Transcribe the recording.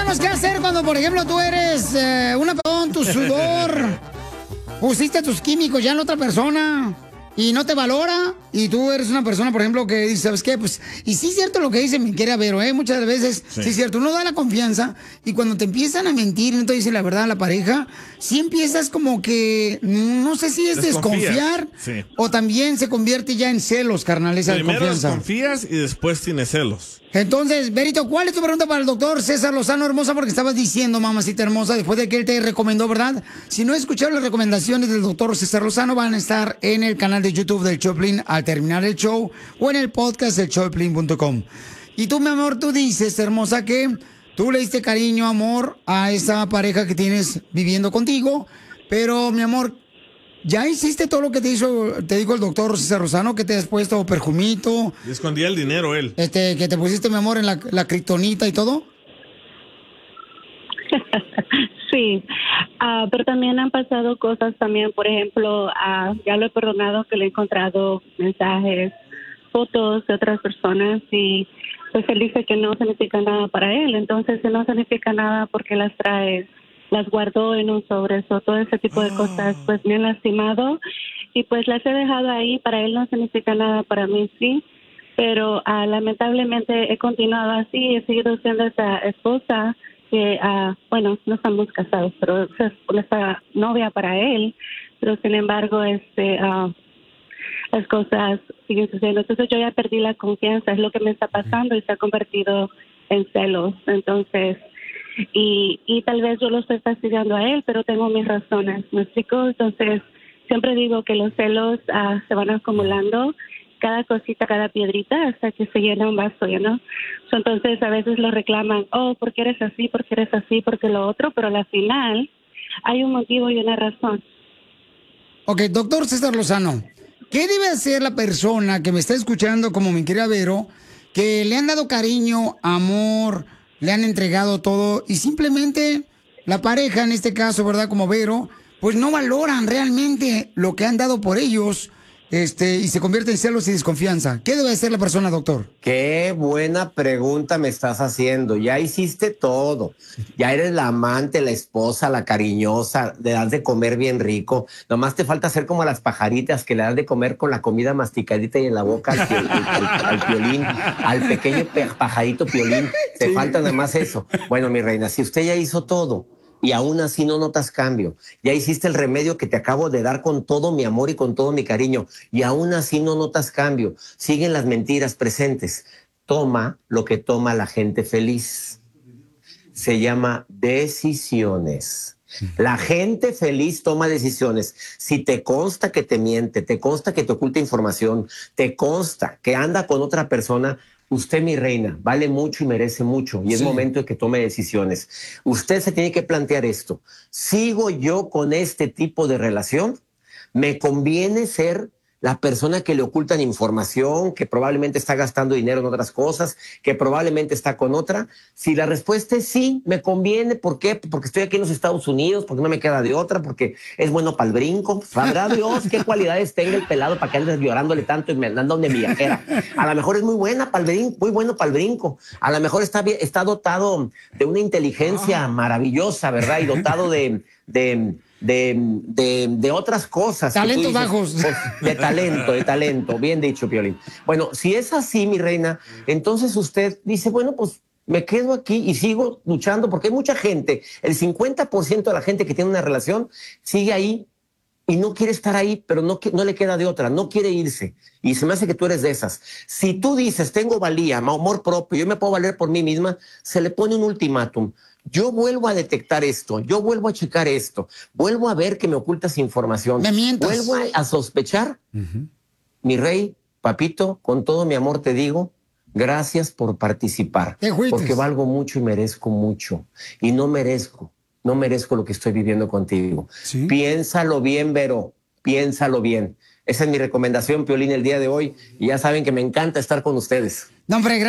díganos qué hacer cuando, por ejemplo, tú eres una persona, tu sudor, pusiste tus químicos ya en la otra persona y no te valora, y tú eres una persona, por ejemplo, que dice, ¿sabes qué? Pues, y sí es cierto lo que dice mi querida Vero, muchas veces, sí es cierto, uno da la confianza, y cuando te empiezan a mentir, no te dicen la verdad a la pareja, sí empiezas como que, no sé si es desconfiar, o también se convierte ya en celos, carnal, esa Primero confianza. desconfías y después tienes celos. Entonces, Berito, ¿cuál es tu pregunta para el doctor César Lozano, hermosa? Porque estabas diciendo, mamacita hermosa, después de que él te recomendó, ¿verdad? Si no escucharon las recomendaciones del doctor César Lozano, van a estar en el canal de YouTube del Choplin al terminar el show o en el podcast del choplin.com. Y tú, mi amor, tú dices, hermosa, que tú le diste cariño, amor a esa pareja que tienes viviendo contigo, pero, mi amor, ¿ya hiciste todo lo que te dijo el doctor César Lozano? ¿Que te has puesto perfumito? Y escondía el dinero él. Que te pusiste, mi amor, en la kriptonita y todo. Sí, pero también han pasado cosas también, por ejemplo, ya lo he perdonado, que le he encontrado mensajes, fotos de otras personas, y pues él dice que no significa nada para él. Entonces, si no significa nada, ¿por qué las traes? Las guardó en un sobre, todo ese tipo de cosas, pues me han lastimado, y pues las he dejado ahí. Para él no significa nada, para mí sí, pero lamentablemente he continuado así, he seguido siendo esa esposa que, bueno, no estamos casados, pero es esa novia para él, pero sin embargo, las cosas siguen sucediendo. Entonces yo ya perdí la confianza, es lo que me está pasando, y se ha convertido en celos. Entonces, y tal vez yo lo estoy fastidiando a él, pero tengo mis razones, ¿me explico? Entonces, siempre digo que los celos se van acumulando, cada cosita, cada piedrita, hasta que se llena un vaso, ¿no? Entonces, a veces lo reclaman, ¿por qué eres así? ¿Por qué eres así? ¿Por qué lo otro? Pero al final hay un motivo y una razón. Ok, doctor César Lozano, ¿qué debe hacer la persona que me está escuchando, como mi querida Vero, que le han dado cariño, amor, le han entregado todo, y simplemente la pareja, en este caso, ¿verdad? Como Vero, pues no valoran realmente lo que han dado por ellos, y se convierte en celos y desconfianza? ¿Qué debe hacer la persona, doctor? Qué buena pregunta me estás haciendo. Ya hiciste todo. Ya eres la amante, la esposa, la cariñosa, le das de comer bien rico. Nomás te falta hacer como a las pajaritas, que le das de comer con la comida masticadita y en la boca al piolín, al pequeño pajarito piolín. Te falta nada más eso. Bueno, mi reina, si usted ya hizo todo y aún así no notas cambio, ya hiciste el remedio que te acabo de dar con todo mi amor y con todo mi cariño, y aún así no notas cambio, siguen las mentiras presentes, toma lo que toma la gente feliz. Se llama decisiones. La gente feliz toma decisiones. Si te consta que te miente, te consta que te oculta información, te consta que anda con otra persona, usted, mi reina, vale mucho y merece mucho, y es momento de que tome decisiones. Usted se tiene que plantear esto: ¿sigo yo con este tipo de relación? ¿Me conviene ser la persona que le ocultan información, que probablemente está gastando dinero en otras cosas, que probablemente está con otra? Si la respuesta es sí, me conviene. ¿Por qué? Porque estoy aquí en los Estados Unidos, porque no me queda de otra, porque es bueno para el brinco. Sabrá Dios qué cualidades tenga el pelado para que andes llorándole tanto y me andando de viajera. A lo mejor es muy buena para el brinco, muy bueno para el brinco. A lo mejor está dotado de una inteligencia maravillosa, ¿verdad? Y dotado de otras cosas. Talentos bajos. Pues, de talento, bien dicho, Piolín. Bueno, si es así, mi reina, entonces usted dice, bueno, pues me quedo aquí y sigo luchando, porque hay mucha gente, el 50% de la gente que tiene una relación sigue ahí y no quiere estar ahí, pero no le queda de otra, no quiere irse. Y se me hace que tú eres de esas. Si tú dices, tengo valía, amor propio, yo me puedo valer por mí misma, se le pone un ultimátum. Yo vuelvo a detectar esto, yo vuelvo a checar esto, vuelvo a ver que me ocultas información, me mientas, vuelvo a sospechar. Mi rey, papito, con todo mi amor te digo, gracias por participar, porque valgo mucho y merezco mucho, y no merezco lo que estoy viviendo contigo. ¿Sí? Piénsalo bien, Vero, piénsalo bien. Esa es mi recomendación, Piolín, el día de hoy, y ya saben que me encanta estar con ustedes. No, hombre,